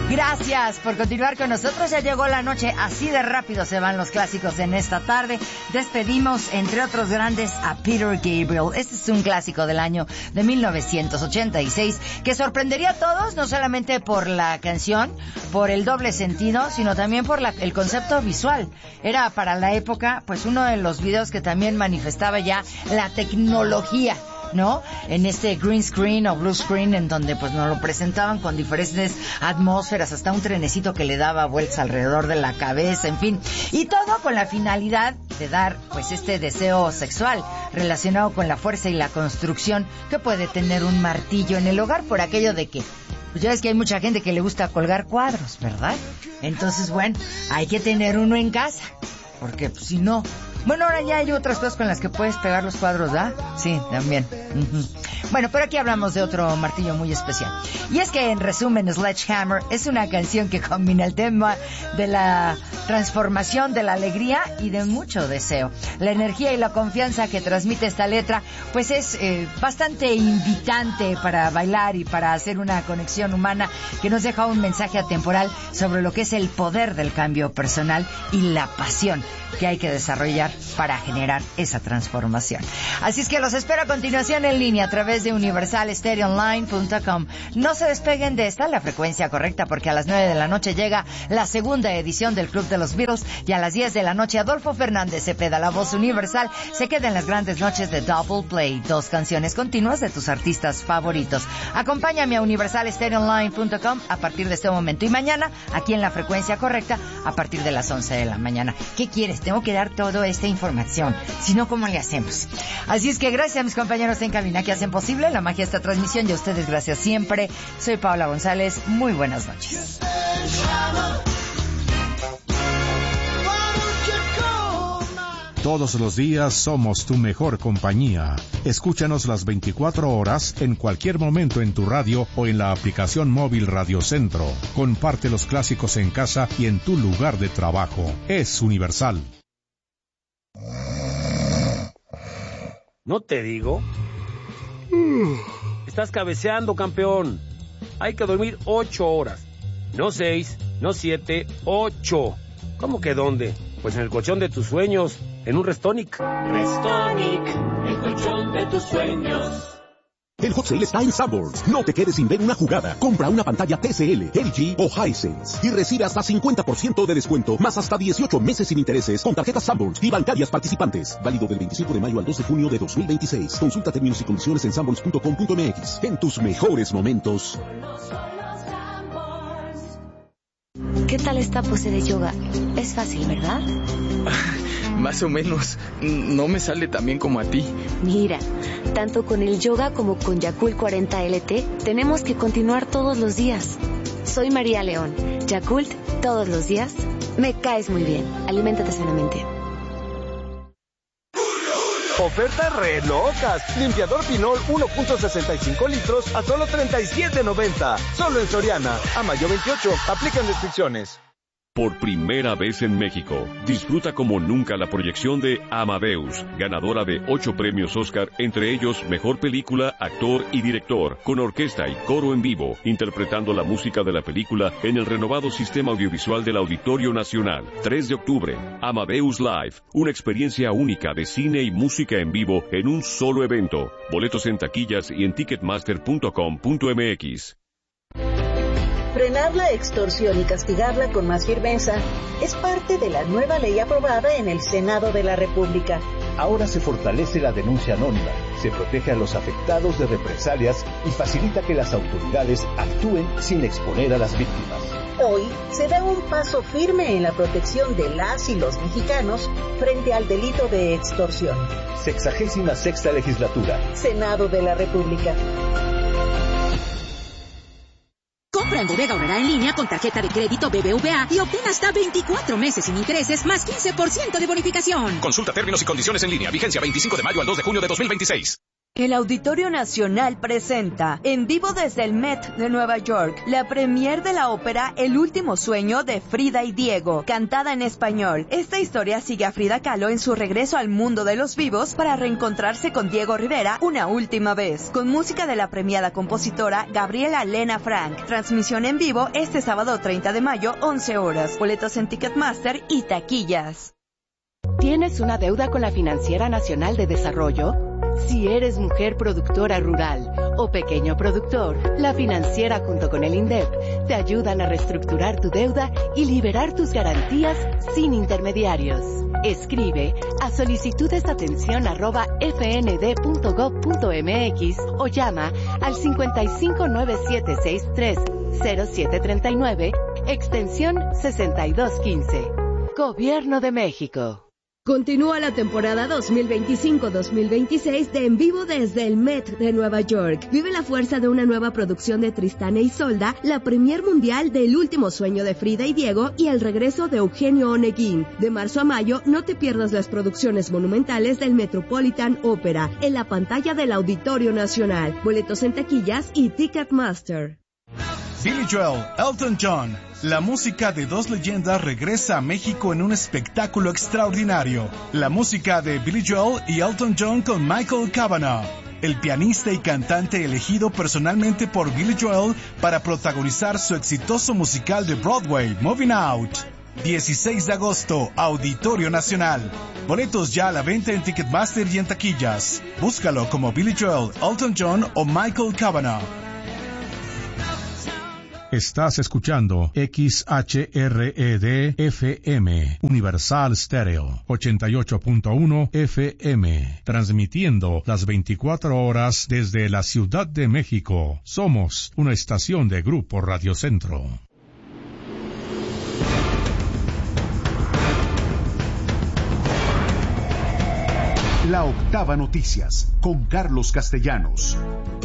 Gracias por continuar con nosotros. Ya llegó la noche, así de rápido se van los clásicos en esta tarde. Despedimos, entre otros grandes, a Peter Gabriel. Este es un clásico del año de 1986 que sorprendería a todos, no solamente por la canción, por el doble sentido, sino también por el concepto visual. Era para la época, pues, uno de los videos que también manifestaba ya la tecnología, ¿no? En este green screen o blue screen, en donde pues nos lo presentaban con diferentes atmósferas, hasta un trenecito que le daba vueltas alrededor de la cabeza, en fin, y todo con la finalidad de dar pues este deseo sexual relacionado con la fuerza y la construcción que puede tener un martillo en el hogar, por aquello de que pues ya ves que hay mucha gente que le gusta colgar cuadros, ¿verdad? Entonces, bueno, hay que tener uno en casa, porque pues, si no... Bueno, ahora ya hay otras cosas con las que puedes pegar los cuadros, ¿verdad? Sí, también. Bueno, pero aquí hablamos de otro martillo muy especial. Y es que, en resumen, Sledgehammer es una canción que combina el tema de la transformación, de la alegría y de mucho deseo. La energía y la confianza que transmite esta letra, pues es bastante invitante para bailar y para hacer una conexión humana que nos deja un mensaje atemporal sobre lo que es el poder del cambio personal y la pasión que hay que desarrollar para generar esa transformación. Así es que los espero a continuación en línea a través de universalstereoonline.com. No se despeguen de esta, la frecuencia correcta, porque a las 9 de la noche llega la segunda edición del Club de los Beatles y a las 10 de la noche Adolfo Fernández Cepeda, la voz universal, se queda en las grandes noches de Double Play, 2 canciones continuas de tus artistas favoritos. Acompáñame a universalstereoonline.com a partir de este momento y mañana aquí en la frecuencia correcta a partir de las 11 de la mañana. ¿Qué quieres? Tengo que dar toda esta información, si no, ¿cómo le hacemos? Así es que gracias a mis compañeros en cabina que hacen posible la magia de esta transmisión y a ustedes gracias siempre. Soy Paola González, muy buenas noches. Todos los días somos tu mejor compañía. Escúchanos las 24 horas en cualquier momento en tu radio o en la aplicación móvil Radio Centro. Comparte los clásicos en casa y en tu lugar de trabajo. Es Universal. ¿No te digo? Estás cabeceando, campeón. Hay que dormir 8 horas. No 6, no 7, 8. ¿Cómo que dónde? Pues en el colchón de tus sueños, en un Restonic. Restonic, el colchón de tus sueños. El Hot Sale está en Sanborns. No te quedes sin ver una jugada. Compra una pantalla TCL, LG o Hisense y recibe hasta 50% de descuento, más hasta 18 meses sin intereses con tarjetas Sanborns y bancarias participantes. Válido del 25 de mayo al 2 de junio de 2026. Consulta términos y condiciones en sanborns.com.mx. En tus mejores momentos. ¿Qué tal esta pose de yoga? Es fácil, ¿verdad? Más o menos. No me sale tan bien como a ti. Mira, tanto con el yoga como con Yakult 40 LT, tenemos que continuar todos los días. Soy María León. Yakult, todos los días. Me caes muy bien. Aliméntate sanamente. Ofertas re locas. Limpiador Pinol 1.65 litros a solo $37.90. Solo en Soriana. A mayo 28. Aplican restricciones. Por primera vez en México, disfruta como nunca la proyección de Amadeus, ganadora de 8 premios Oscar, entre ellos Mejor Película, Actor y Director, con orquesta y coro en vivo, interpretando la música de la película en el renovado sistema audiovisual del Auditorio Nacional. 3 de octubre, Amadeus Live, una experiencia única de cine y música en vivo en un solo evento. Boletos en taquillas y en ticketmaster.com.mx. Frenar la extorsión y castigarla con más firmeza es parte de la nueva ley aprobada en el Senado de la República. Ahora se fortalece la denuncia anónima, se protege a los afectados de represalias y facilita que las autoridades actúen sin exponer a las víctimas. Hoy se da un paso firme en la protección de las y los mexicanos frente al delito de extorsión. 66ª legislatura. Senado de la República. Compra en Bodega Aurrerá en línea con tarjeta de crédito BBVA y obtén hasta 24 meses sin intereses más 15% de bonificación. Consulta términos y condiciones en línea. Vigencia 25 de mayo al 2 de junio de 2026. El Auditorio Nacional presenta, en vivo desde el Met de Nueva York, la premier de la ópera El último sueño de Frida y Diego, cantada en español. Esta historia sigue a Frida Kahlo en su regreso al mundo de los vivos para reencontrarse con Diego Rivera una última vez, con música de la premiada compositora Gabriela Lena Frank. Transmisión en vivo este sábado 30 de mayo, 11 horas. Boletos en Ticketmaster y taquillas. ¿Tienes una deuda con la Financiera Nacional de Desarrollo? Si eres mujer productora rural o pequeño productor, la Financiera junto con el INDEP te ayudan a reestructurar tu deuda y liberar tus garantías sin intermediarios. Escribe a solicitudesatención@fnd.gov.mx o llama al 5597630739, extensión 6215. Gobierno de México. Continúa la temporada 2025-2026 de En Vivo desde el Met de Nueva York. Vive la fuerza de una nueva producción de Tristán e Isolda, la premier mundial de El último sueño de Frida y Diego y el regreso de Eugenio Oneguín. De marzo a mayo, no te pierdas las producciones monumentales del Metropolitan Opera en la pantalla del Auditorio Nacional. Boletos en taquillas y Ticketmaster. Billy Joel, Elton John. La música de dos leyendas regresa a México en un espectáculo extraordinario. La música de Billy Joel y Elton John con Michael Cavanagh, el pianista y cantante elegido personalmente por Billy Joel para protagonizar su exitoso musical de Broadway, Moving Out. 16 de agosto, Auditorio Nacional. Boletos ya a la venta en Ticketmaster y en taquillas. Búscalo como Billy Joel, Elton John o Michael Cavanagh. Estás escuchando XHRED FM, Universal Stereo, 88.1 FM, transmitiendo las 24 horas desde la Ciudad de México. Somos una estación de Grupo Radio Centro. La Octava Noticias, con Carlos Castellanos.